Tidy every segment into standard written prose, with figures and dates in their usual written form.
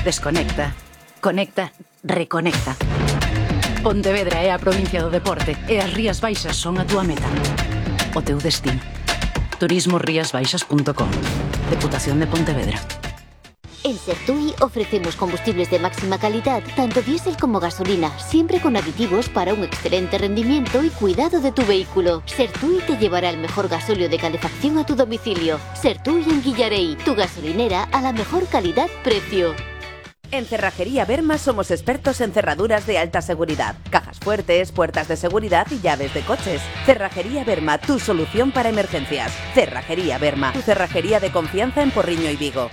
Desconecta, conecta, reconecta. Pontevedra é a provincia do deporte e as Rías Baixas son a túa meta. O teu destino. turismosriasbaixas.com. Deputación de Pontevedra. En Sertui ofrecemos combustibles de máxima calidad, tanto diésel como gasolina, siempre con aditivos para un excelente rendimiento y cuidado de tu vehículo. Sertui te llevará el mejor gasóleo de calefacción a tu domicilio. Sertui en Guillarey, tu gasolinera a la mejor calidad-precio. En Cerrajería Berma somos expertos en cerraduras de alta seguridad, cajas fuertes, puertas de seguridad y llaves de coches. Cerrajería Berma, tu solución para emergencias. Cerrajería Berma, tu cerrajería de confianza en Porriño y Vigo.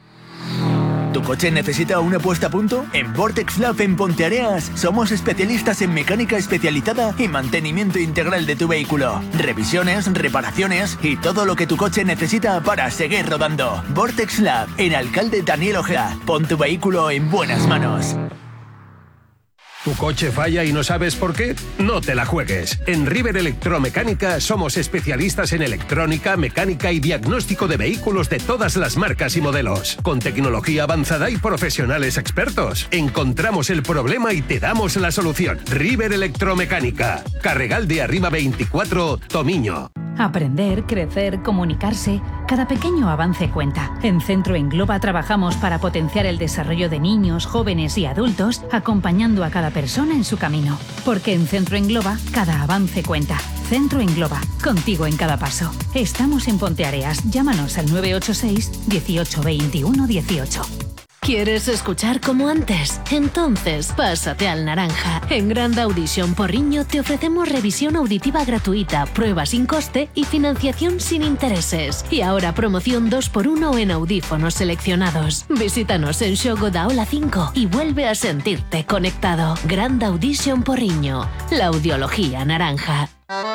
¿Tu coche necesita una puesta a punto? En Vortex Lab en Ponteareas somos especialistas en mecánica especializada y mantenimiento integral de tu vehículo. Revisiones, reparaciones y todo lo que tu coche necesita para seguir rodando. Vortex Lab en Alcalde Daniel Ojeda. Pon tu vehículo en buenas manos. ¿Tu coche falla y no sabes por qué? No te la juegues. En River Electromecánica somos especialistas en electrónica, mecánica y diagnóstico de vehículos de todas las marcas y modelos. Con tecnología avanzada y profesionales expertos. Encontramos el problema y te damos la solución. River Electromecánica. Carregal de Arriba 24, Tomiño. Aprender, crecer, comunicarse. Cada pequeño avance cuenta. En Centro Engloba trabajamos para potenciar el desarrollo de niños, jóvenes y adultos, acompañando a cada persona en su camino. Porque en Centro Engloba, cada avance cuenta. Centro Engloba, contigo en cada paso. Estamos en Ponteareas. Llámanos al 986 18 21 18. ¿Quieres escuchar como antes? Entonces, pásate al Naranja. En Grand Audition Porriño te ofrecemos revisión auditiva gratuita, prueba sin coste y financiación sin intereses. Y ahora promoción 2x1 en audífonos seleccionados. Visítanos en Xogo da Ola 5 y vuelve a sentirte conectado. Grand Audition Porriño. La audiología naranja.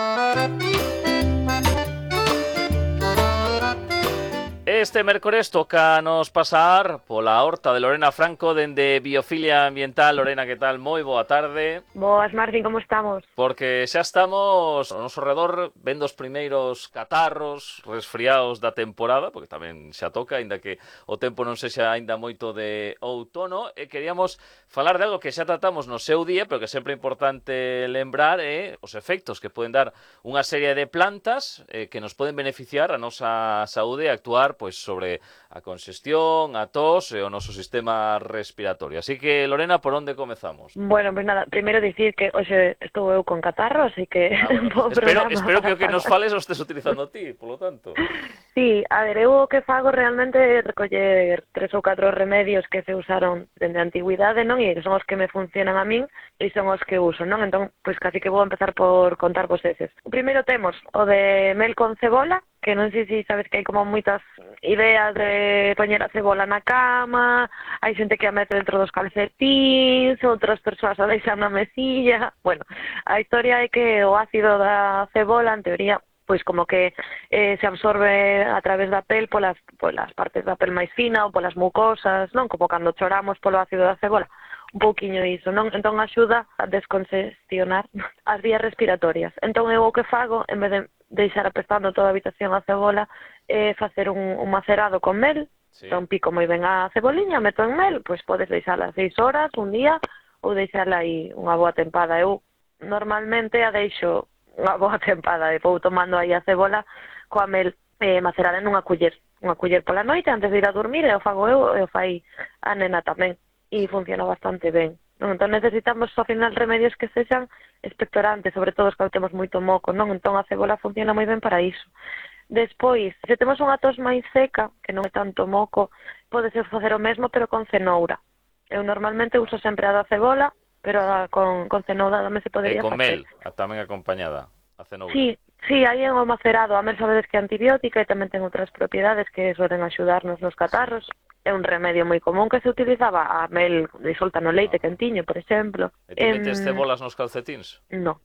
Este mércores toca-nos pasar pola horta de Lorena Franco dende Biofilia Ambiental. Lorena, que tal? Moi boa tarde. Boas, Martín, como estamos? Porque xa estamos ao noso redor vendo os primeiros catarros, resfriados da temporada, porque tamén xa toca, aínda que o tempo non sexa aínda moito de outono, e queríamos falar de algo que xa tratamos no seu día, pero que sempre é importante lembrar, os efectos que poden dar unha serie de plantas que nos poden beneficiar a nosa saúde e actuar pois sobre a congestión, a tos e o noso sistema respiratorio. Así que, Lorena, por onde comezamos? Bueno, pues nada, primeiro dicir que hoxe estou eu con catarro, así que... Bueno, espero que o que nos fales o estés utilizando ti, polo tanto. Sí, a ver, eu o que fago realmente é recoller 3 ou 4 remedios que se usaron dende a antigüidade, non? E son os que me funcionan a min e son os que uso, non? Entón, pois casi que vou empezar por contarvos eses. O primeiro temos o de mel con cebola, que non sei se sabes que hai como moitas ideas de poñer a cebola na cama, hai xente que a mete dentro dos calcetins, outras persoas a deixan na mesilla. Bueno, a historia é que o ácido da cebola, en teoría, pois como que se absorbe a través da pel polas partes da pel máis fina ou polas mucosas, non? Como cando choramos polo ácido da cebola. Un pouquiño iso, non? Entón axuda a descongestionar as vías respiratorias. Entón eu o que fago, en vez de deixar apestando toda a habitación a cebola, é facer un macerado con mel. Sí. Entón pico moi ben a ceboliña, meto en mel, pois podes deixala 6 horas, un día, ou deixala aí unha boa tempada. Eu normalmente a deixo unha boa tempada e vou tomando aí a cebola coa mel macerada en unha culler pola noite antes de ir a dormir, e o fago eu e o fai a nena tamén. E funciona bastante ben. Entón necesitamos ao final remedios que sexan expectorantes, sobre todo os que temos moito moco, non? Entón a cebola funciona moi ben para iso. Despois, se temos unha tos máis seca, que non é tanto moco, pode ser facer o mesmo pero con cenoura. Eu normalmente uso sempre a da cebola, pero con cenoura tamén se podería facer. E con mel, tamén acompañada, a cenoura. Sí, aí en o macerado, a mel sabedes que é antibiótica e tamén ten outras propiedades que suelen axudarnos nos catarros. É un remedio moi común que se utilizaba a mel disolta no leite quentiño, por exemplo. E ti metes cebolas nos calcetins? No.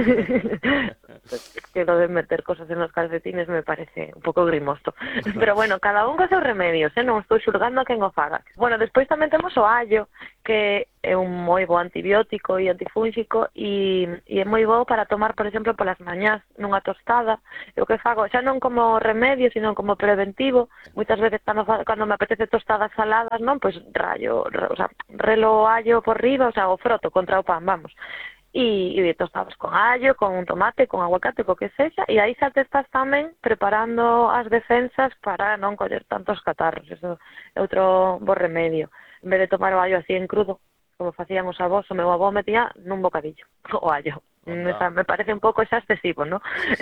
Que lo de meter cosas en los calcetines me parece un pouco grimoso. Pero bueno, cada un con seus remedios, non estou xulgando a quen o faga. Bueno, despois tamén temos o allo, que é un moi bo antibiótico e antifúngico e é moi bo para tomar, por exemplo, polas mañás nunha tostada. Eu que fago, xa non como remedio, sino como preventivo. Moitas veces cando me apetece tostadas saladas, non, pois relo allo por riba, o sea, o froto contra o pan, vamos. E tostadas con allo, con un tomate, con aguacate, co que sexa, e aí xa te estás tamén preparando as defensas para non coller tantos catarros. Eso é outro bo remedio. En vez de tomar o allo así en crudo, como facían os avós, o meu avó metía nun bocadillo o allo. Me parece un pouco xa excesivo, ¿no? Sí.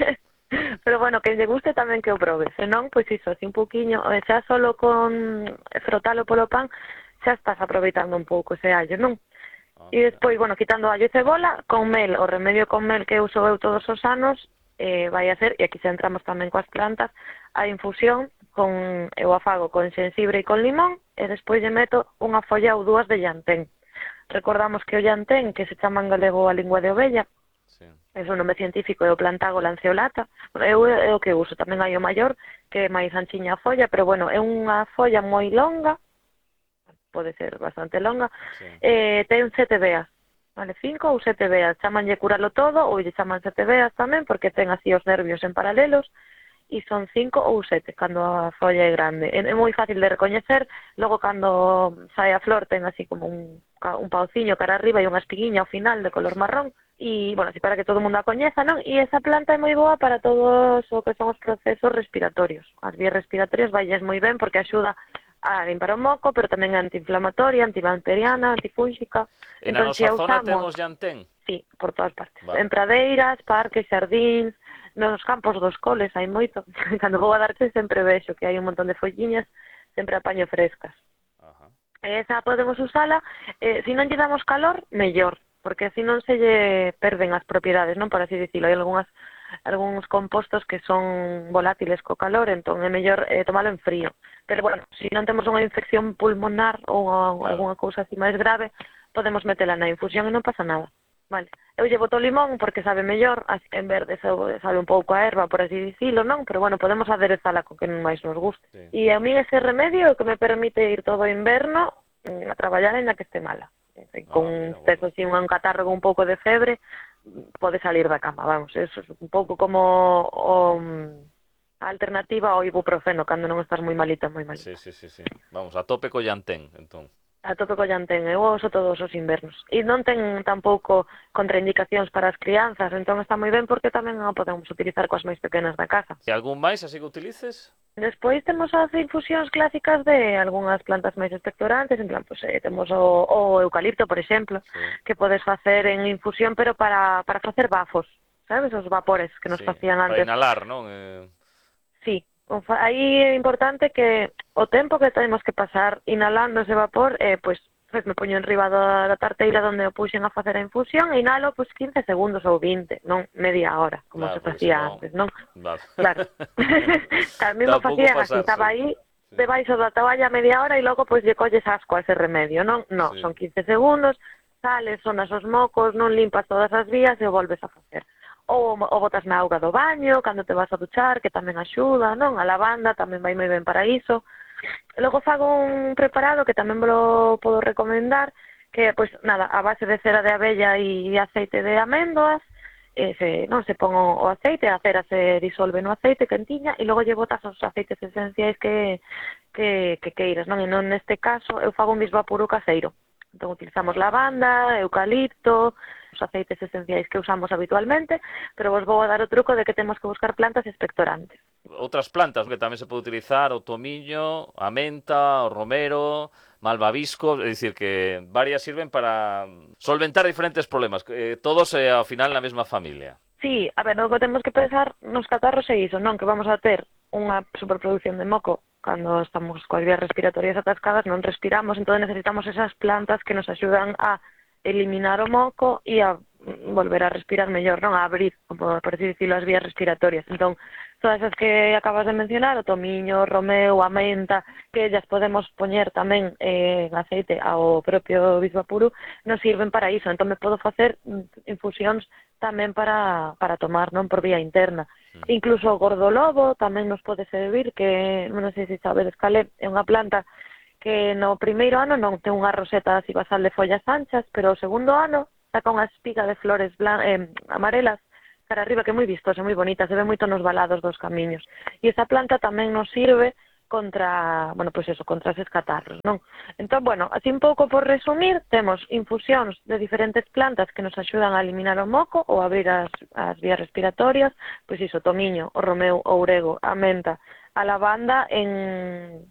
Pero bueno, que lle guste tamén que o probe. Se non, pois iso, así un pouquiño, xa solo con frotalo polo pan, xa estás aproveitando un pouco ese allo, non? E despois, bueno, quitando allo e cebola, con mel, o remedio con mel que uso eu todos os anos, vai a ser, e aquí xa entramos tamén coas plantas, a infusión, eu a fago con xenxibre e con limón, e despois lle meto unha folla ou dúas de llantén. Recordamos que o llantén, que se chama en galego a lingua de ovella, é o nome científico é o plantago lanceolata. Eu é o que uso, tamén hai o maior, que é máis anchiña a folla, pero bueno, é unha folla moi longa, pode ser bastante longa, ten 7 veas, vale, 5 ou 7 veas, chamanlle curalo todo, ou lle chaman 7 veas tamén, porque ten así os nervios en paralelos, e son 5 ou 7 cando a folla é grande. É moi fácil de recoñecer, logo cando sae a flor ten así como un pauciño cara arriba e unha espiguiña ao final de color marrón, e, bueno, así para que todo o mundo a coñeza, non? E esa planta é moi boa para todos o que son os procesos respiratorios. As vías respiratorias vailles moi ben porque axuda a limpar o moco, pero tamén é antiinflamatoria, antibacteriana, antifúngica. En a nosa zona temos llantén? Sí, por todas partes. Vale. En pradeiras, parques, xardíns, nos campos dos coles hai moito. Cando vou a darte sempre vexo que hai un montón de folliñas, sempre apaño frescas. Esa podemos usala, se non lle damos calor, mellor, porque así non se lle perden as propiedades, non, por así dicilo. Hai algúns compostos que son volátiles co calor, entón é mellor tomalo en frío. Pero bueno, se non temos unha infección pulmonar ou algunha cousa así máis grave, podemos metela na infusión e non pasa nada. Vale. Eu lle boto limón porque sabe mellor, así en verde sabe un pouco a erva, por así dicilo, non? Pero bueno, podemos aderezala co que máis nos guste. E a mí ese remedio é o que me permite ir todo o inverno a traballar en la que esté mala. Con así un catarro con un pouco de febre, pode salir da cama, vamos. Eso é un pouco como a alternativa ao ibuprofeno cando non estás moi malita, moi malita. Sí. Vamos, a tope co llantén, entón. A tope co llantén, eu uso todos os invernos. E non ten tampouco contraindicacións para as crianzas, entón está moi ben porque tamén o podemos utilizar coas máis pequenas da casa. E algún máis así que utilices? Despois temos as infusións clásicas de algunhas plantas máis expectorantes, en plan, pues, temos o eucalipto, por exemplo, que podes facer en infusión, pero para facer bafos, sabes? Os vapores que nos facían antes. Para inhalar, non? Sí. Aí é importante que o tempo que temos que pasar inhalando ese vapor, pois me poño en riba da tarteira onde o puxen a facer a infusión e inhalo 15 segundos ou 20, non media hora, como se facía antes, non? Claro. A mí me facían así, estaba aí debaixo da toalla media hora e logo pois lle colles asco a ese remedio, non? Non, son 15 segundos, sales, sonas os mocos, non limpas todas as vías e o volves a facer. Ou botas na auga do baño, cando te vas a duchar, que tamén axuda, non? A lavanda tamén vai moi ben para iso. Logo fago un preparado que tamén vos podo recomendar, que, pois, nada, a base de cera de abella e aceite de améndoas, se pon o aceite, a cera se disolve no aceite quentiña, e logo lle botas os aceites esenciais que queiras, non? E non neste caso, eu fago un bisvapuru caseiro. Entón utilizamos lavanda, eucalipto, os aceites esenciais que usamos habitualmente, pero vos vou a dar o truco de que temos que buscar plantas expectorantes. Outras plantas que tamén se pode utilizar, o tomiño, a menta, o romero, malvavisco, é dicir que varias sirven para solventar diferentes problemas, todos ao final na mesma familia. Sí, a ver, o que temos que pensar nos catarros é iso, non? Que vamos a ter unha superproducción de moco cando estamos coas vías respiratorias atascadas, non respiramos, entón necesitamos esas plantas que nos axudan a eliminar o moco e a volver a respirar mellor, non? A abrir, por así dicilo, as vías respiratorias. Entón, todas as que acabas de mencionar, o tomiño, o romeu, a menta, que ellas podemos poñer tamén en aceite ao propio bisvapuru, nos sirven para iso. Entón, me podo facer infusións tamén para tomar, non? Por vía interna. Incluso o gordolobo tamén nos pode servir, que non sei se sabedes cal é unha planta que no primeiro ano non ten unha roseta así basal de follas anchas, pero o segundo ano saca unha espiga de flores amarelas cara arriba, que é moi vistosa, moi bonita, se ve moito nos valados dos camiños. E esa planta tamén nos sirve contra, bueno, pois eso, contra eses catarros, non? Entón, bueno, así un pouco por resumir, temos infusións de diferentes plantas que nos axudan a eliminar o moco ou abrir as vías respiratorias, pois iso, tomiño, o romeu, o orego, a menta, a lavanda en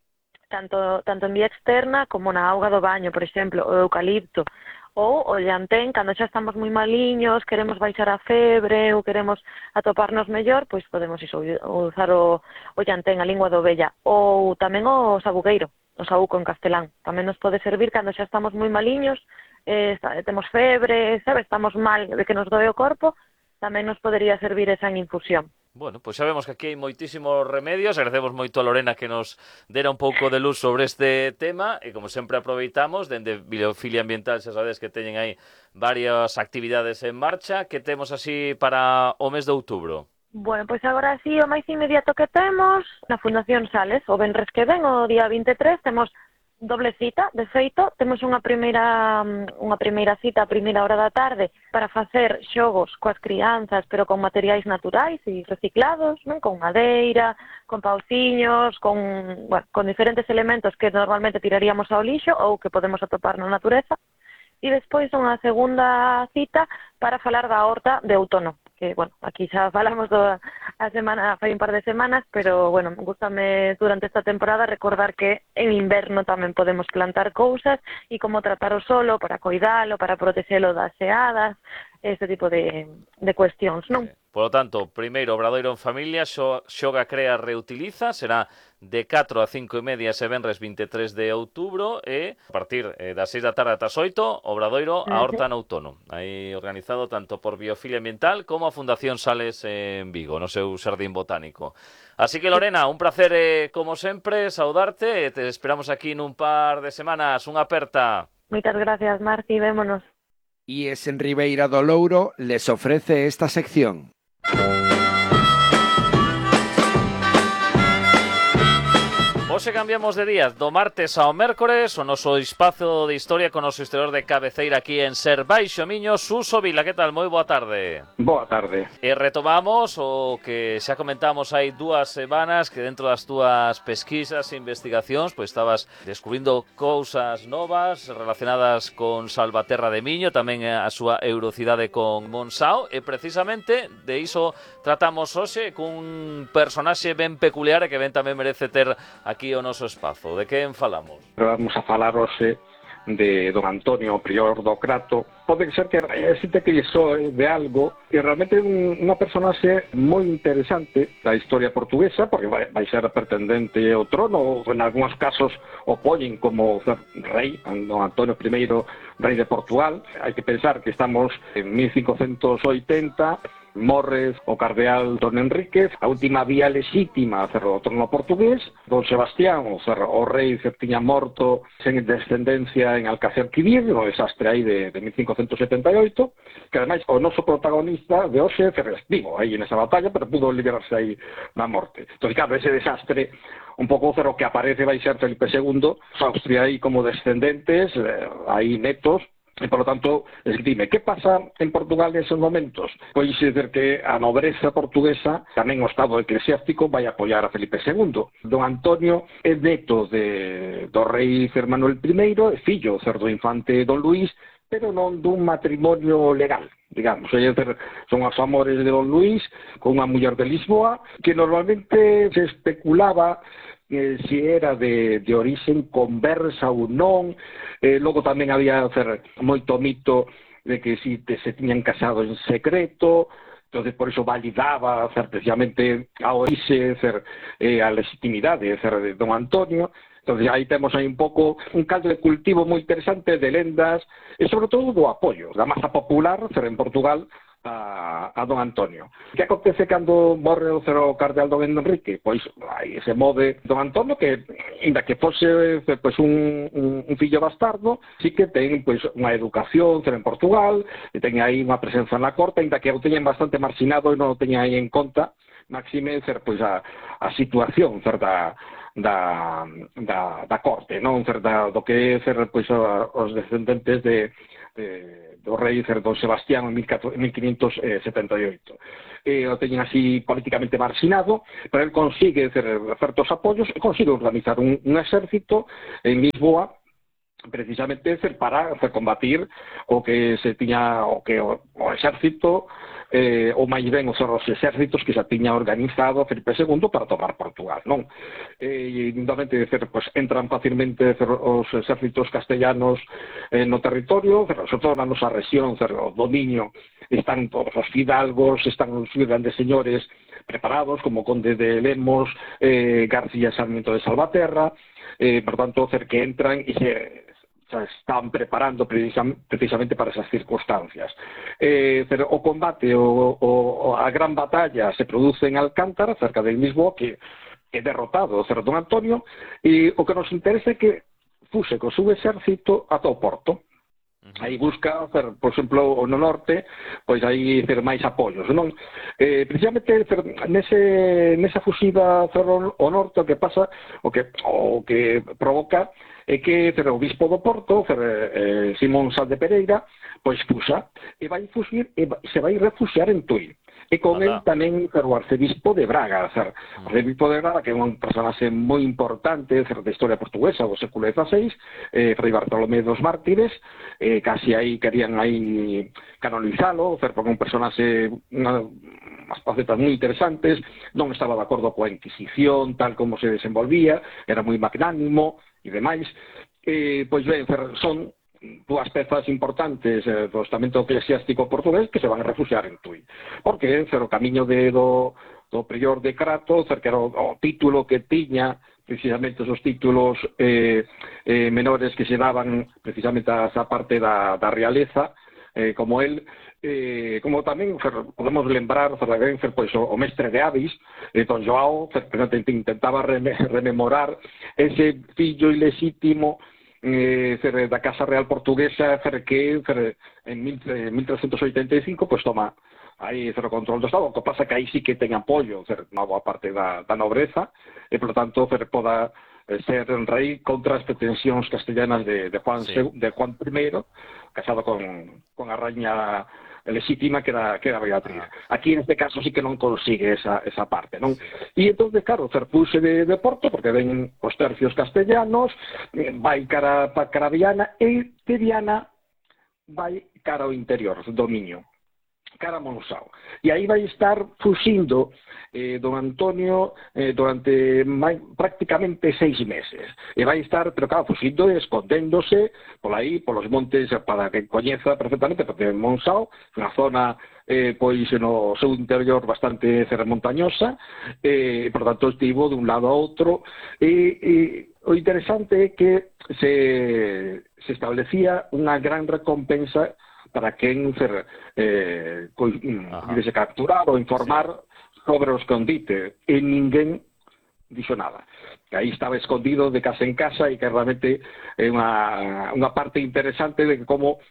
tanto en vía externa como na auga do baño, por exemplo, o eucalipto, ou o llantén, cando xa estamos moi maliños, queremos baixar a febre ou queremos atoparnos mellor, pois podemos usar o llantén, a lingua de ovella, ou tamén o sabugueiro, o saúco en castelán. Tamén nos pode servir cando xa estamos moi maliños, temos febre, sabe, estamos mal de que nos doe o corpo, tamén nos podería servir esa infusión. Bueno, pois sabemos que aquí hai moitísimos remedios, agradecemos moito a Lorena que nos dera un pouco de luz sobre este tema e como sempre aproveitamos, dende Biofilia Ambiental xa sabedes que teñen aí varias actividades en marcha, que temos así para o mes de outubro. Bueno, pois agora sí, o máis inmediato que temos na Fundación Sales, o venres que ven, o día 23, temos doble cita, de feito, temos unha primeira cita a primeira hora da tarde para facer xogos coas crianzas, pero con materiais naturais e reciclados, non? Con madeira, con pauciños, con diferentes elementos que normalmente tiraríamos ao lixo ou que podemos atopar na natureza. E despois unha segunda cita para falar da horta de outono, que, bueno, aquí xa falamos a semana, fai un par de semanas, pero, bueno, gústame durante esta temporada recordar que en inverno tamén podemos plantar cousas e como tratar o solo para coidalo, para protexelo das xeadas, este tipo de cuestións, non? Por lo tanto, primeiro, Obradoiro en familia, xoga, crea, reutiliza, será de 4 a 5 e media ese venres 23 de outubro e a partir das 6 da tarde ata as 8, Obradoiro a Horta no Outono. Aí organizado tanto por Biofilia Ambiental como a Fundación Sales en Vigo, no seu xardín botánico. Así que, Lorena, un placer, como sempre, saudarte. Te esperamos aquí nun par de semanas. Unha aperta. Moitas gracias, Marci, vémonos. IES en Ribeira do Louro les ofrece esta sección. Hoxe cambiamos de días, do martes ao mércores, o noso espazo de historia con o noso historiador de cabeceira aquí en Ser Baixo Miño, Suso Vila. Que tal? Moi boa tarde. Boa tarde. E retomamos o que xa comentamos hai 2 semanas, que dentro das túas pesquisas e investigacións, pois estabas descubrindo cousas novas relacionadas con Salvaterra de Miño, tamén a súa eurocidade con Monsao, e precisamente de iso tratamos hoxe cun personaxe ben peculiar e que ben tamén merece ter aquí o noso espazo. De quen falamos? Vamos a falar hoxe de don Antonio, prior do Crato. Pode ser que existe que soe de algo que realmente é unha personaxe moi interesante da historia portuguesa, porque vai ser pretendente ao trono, ou en algúns casos o poñen como rei, don Antonio I, rei de Portugal. Hai que pensar que estamos en 1580, morre o cardeal Don Enríquez, a última vía lexítima o trono portugués. Don Sebastián, o rei tiña morto sen descendencia en Alcácer-Quibir, no desastre aí de 1578, que ademais o noso protagonista de hoxe vivo aí nesa batalla, pero pudo liberarse aí na morte. Entón, claro, ese desastre un pouco o que aparece vai ser Felipe II, Austria aí como descendentes, aí netos. E, por lo tanto, dime, que pasa en Portugal neses momentos? Pois dizer que a nobreza portuguesa, tamén o estado eclesiástico, vai apoiar a Felipe II. Don Antonio é neto do rei Manuel I, é fillo do infante Don Luís, pero non dun matrimonio legal, digamos. Son os amores de Don Luís con unha muller de Lisboa, que normalmente se especulaba si era de orixen conversa ou non. Logo tamén había moito mito de que si se tiñan casado en secreto, entonces por iso validaba precisamente a orixe, a legitimidade de don Antonio. Entonces aí temos aí un pouco un caldo de cultivo moi interesante de lendas e sobre todo do apoio da masa popular en Portugal a don Antonio. Que acontece cando morre o cardeal Don Enrique? Pois aí se move don Antonio, que ainda que fose pois un fillo bastardo, sí que ten pois unha educación en Portugal, e ten aí unha presenza na corte, ainda que o teñen bastante marxinado e non o teñen aí en conta, máxime pois a situación da corte, non? Do que pois, os descendentes do rei Don Sebastián en 1578. O teñen así políticamente marxinado, pero él consigue certos apoios e consigue organizar un exército en Lisboa precisamente para combatir o que se tiña o exército ou máis ben os exércitos que se tiña organizado Felipe II para tomar Portugal, non? E indudablemente pues, entran facilmente os exércitos castellanos no territorio, sobre todo na nosa rexión, o dominio, están todos os fidalgos, están os grandes señores preparados, como Conde de Lemos, García Sarmiento de Salvaterra, por tanto, que entran e se están preparando precisamente para esas circunstancias. Pero o combate, a gran batalla se produce en Alcántara, cerca del Lisboa, que é derrotado Don Antonio, e o que nos interesa é que fuse co seu exército ata o Porto. Aí busca, por exemplo, no norte, pois aí máis apoios, non? Precisamente nesa fusiva ao norte o que pasa, o que provoca é que o bispo do Porto, Simón Sal de Pereira, pois fusa, e se vai refuxiar en Tui. E con él tamén o arcebispo de Braga. O arcebispo de Braga, que é un personaxe moi importante da historia portuguesa do século XVI, Fray Bartolomé dos Mártires, casi aí querían aí canonizalo, porque un personaxe, unhas facetas moi interesantes, non estaba de acordo coa Inquisición, tal como se desenvolvía, era moi magnánimo e demais. Pois ben, son dúas pezas importantes do estamento eclesiástico portugués que se van a refuxiar en Tui. Porque o camiño do prior de Crato, que era o título que tiña, precisamente esos títulos menores que se daban precisamente a esa parte da realeza, como él, como tamén podemos lembrar pois, o mestre de Avis, Don Joao, intentaba rememorar ese fillo ilexítimo da Casa Real Portuguesa que en 1385 pues toma aí o control do Estado, o que pasa que aí sí que ten apoio unha boa parte da nobreza e, por tanto, poda ser rei contra as pretensións castellanas de Juan I, casado con a raña legítima que era Beatriz. Aquí, en este caso, sí que non consigue esa parte, non? E entón, claro, puse de Porto, porque ven os tercios castellanos, vai cara a Viana, e de Viana vai cara ao interior do Miño, cara a Monsao. E aí vai estar fuxindo Don Antonio durante prácticamente 6 meses. E vai estar, pero claro, fuxindo e escondéndose por aí, polos montes, para que coñeza perfectamente, porque Monsao é unha zona pois no seu interior bastante montañosa, por tanto estivo de un lado a outro, e o interesante é que se establecía unha gran recompensa para quen se capturar ou informar sobre o escondite, e ninguén dixo nada. Aí estaba escondido de casa en casa, e que realmente é unha parte interesante de como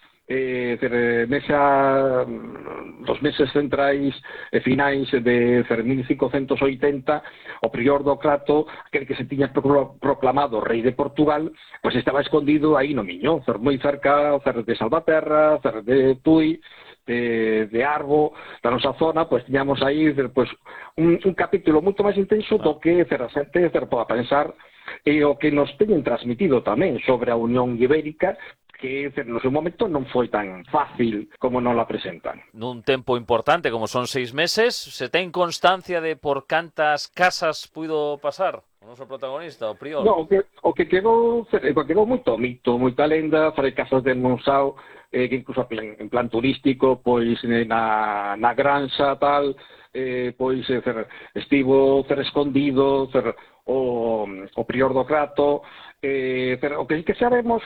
nos meses centrais e finais de 1580 o prior do Crato, aquel que se tiña proclamado rei de Portugal, pois estaba escondido aí no Miño, moi cerca de Salvaterra, de Tui, de Arbo, da nosa zona, pois tiñamos aí un capítulo moito máis intenso do que a xente poda pensar, e o que nos teñen transmitido tamén sobre a Unión Ibérica, que no seu momento non foi tan fácil como non la presentan. Nun tempo importante, como son 6 meses, se ten constancia de por cantas casas puido pasar o noso protagonista, o prior? No, o que quedou moito mito, moita lenda, fai casas de Monsao, que incluso en plan turístico, pois na granxa tal, pois estivo escondido o prior do Crato, pero o que sabemos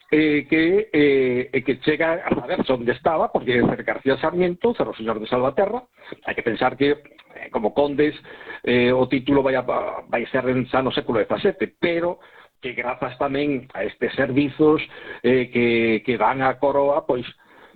que chega a saber onde estaba, porque García Sarmiento, o señor de Salvaterra, hai que pensar que como condes o título vai ser xa no século XVII, pero que grazas tamén a estes servizos que dan a coroa, pois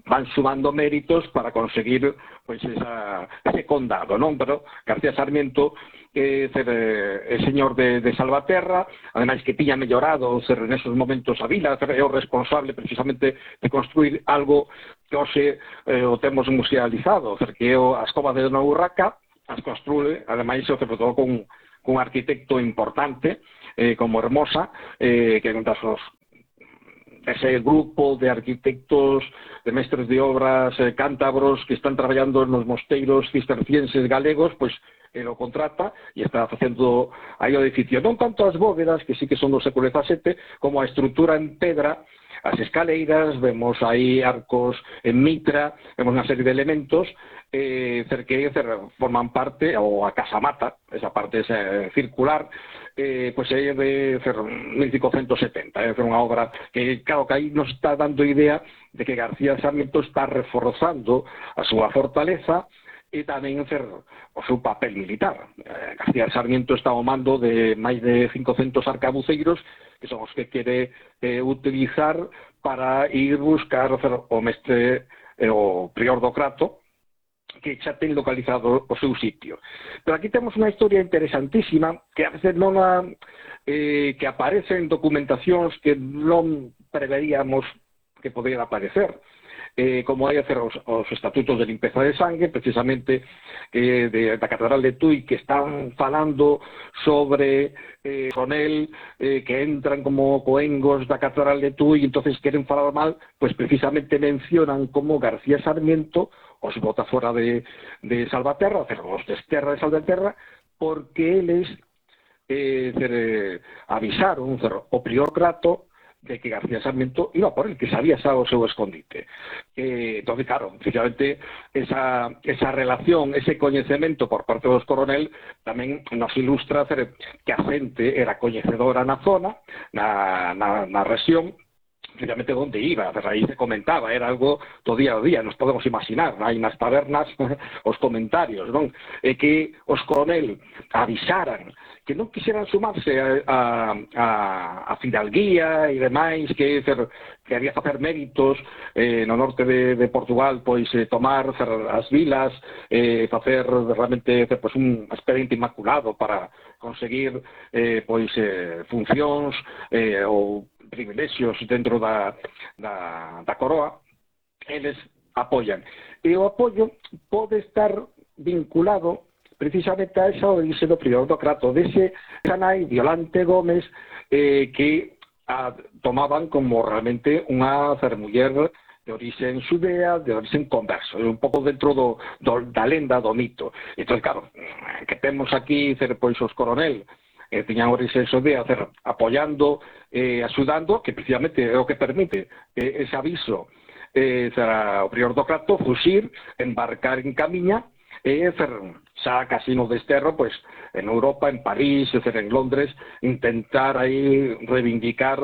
van sumando méritos para conseguir pois ese condado, non? Pero García Sarmiento é señor de Salvaterra, ademais que tiña mellorado nesos momentos a vila, é o responsable precisamente de construir algo que hoxe o temos musealizado, que é a Escova de Dona Urraca, as construe, ademais, sobre todo con un arquitecto importante como Hermosa, que é un dos ese grupo de arquitectos, de mestres de obras cántabros que están traballando nos mosteiros cistercienses galegos, pois lo contrata e está facendo aí o edificio. Non tanto as bóvedas, que sí que son do século XVII, como a estrutura en pedra, as escaleiras, vemos aí arcos en mitra, vemos unha serie de elementos que forman parte, ou a casamata, esa parte circular, pois é de 1570, é unha obra que, claro, que aí nos está dando idea de que García Sarmiento está reforzando a súa fortaleza e tamén o seu papel militar. García Sarmiento está ao mando de máis de 500 arcabuceiros, que son os que quere utilizar para ir buscar o mestre, o prior do Crato, que xa ten localizado o seu sitio. Pero aquí temos unha historia interesantísima que a veces non que aparece en documentacións que non preveríamos que poderían aparecer, como hai os estatutos de limpeza de sangue, precisamente da Catedral de Tui, que están falando sobre coronel que entran como coengos da Catedral de Tui, entonces queren falar mal, pues precisamente mencionan como García Sarmiento os bota fora de Salvaterra, os desterra de Salvaterra, porque eles avisaron o prior Crato de que García Sarmiento iba por el, que sabía xa o seu escondite. Entón, claro, efectivamente, esa relación, ese coñecemento por parte dos coronel tamén nos ilustra que a xente era coñecedora na zona, na rexión, efectivamente onde iba, aí se comentaba, era algo do día a día, nos podemos imaginar, aí nas tabernas os comentarios, non? E que os coronel avisaran que non quixeran sumarse a fidalguía e demais, que había facer méritos no norte de Portugal, pois tomar as vilas, facer realmente un expediente inmaculado para conseguir funcións ou privilexios dentro da coroa, eles apoian. E o apoio pode estar vinculado precisamente a esa orixe do prior do Crato, dese canai Violante Gómez, que tomaban como realmente unha muller de orixen xudea, de orixen converso, un pouco dentro da lenda, do mito. Entón, claro, que temos aquí pois os coronel, tiñan orixen xudea, apoiando, axudando, que precisamente é o que permite ese aviso o prior do Crato fuxir, embarcar en camiña, e xa casi no desterro, pois en Europa, en París, en Londres, intentar aí reivindicar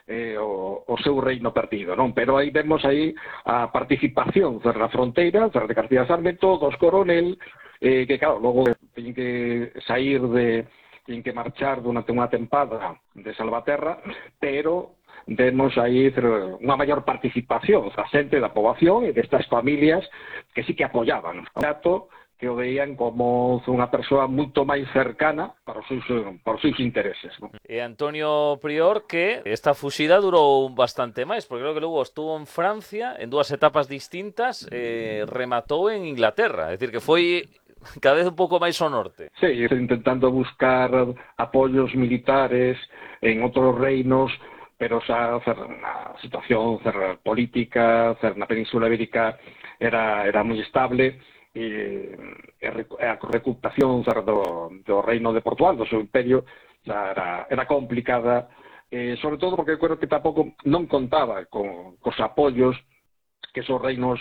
o seu reino perdido, non? Pero aí vemos aí a participación na fronteira de García Sarmiento, dos coronel, que claro, logo teñen que sair teñen que marchar durante unha tempada de Salvaterra, pero vemos aí unha maior participación da xente da poboación e destas familias que sí que apoyaban o Crato, que o veían como unha persoa moito máis cercana para os seus intereses, non? E Antonio Prior, que esta fuxida durou bastante máis, porque creo que logo estuvo en Francia en dúas etapas distintas, rematou en Inglaterra, é dicir, que foi cada vez un pouco máis ao norte. Sí, intentando buscar apoios militares en outros reinos, pero xa a situación política na Península Ibérica era moi estable, e a recuperación do reino de Portugal, do seu imperio, era complicada, sobre todo porque creo que tampouco non contaba cos apoios que esos reinos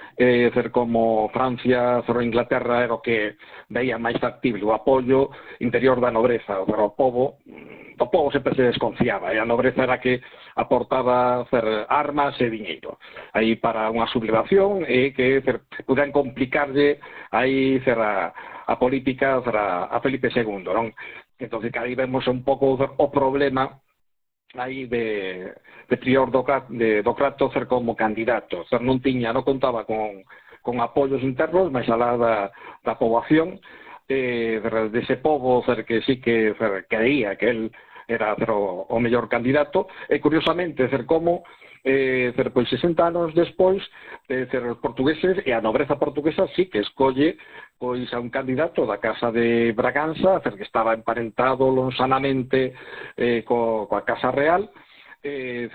como Francia, Inglaterra, era o que veía máis factible, o apoio interior da nobreza, pero o povo sempre se desconfiaba, e a nobreza era que aportaba armas e diñeiro aí para unha sublevación, e que puderan complicarlle aí a política a Felipe II, non? Entón, aí vemos un pouco o problema aí de Prior do Crato ser como candidato. Non contaba con apoios internos, mas alá da poboación dese pobo que sí que creía que él era o mellor candidato, e curiosamente como pois 60 anos despois os portugueses e a nobreza portuguesa sí que escolle pois a un candidato da Casa de Braganza, que estaba emparentado lonxanamente coa Casa Real,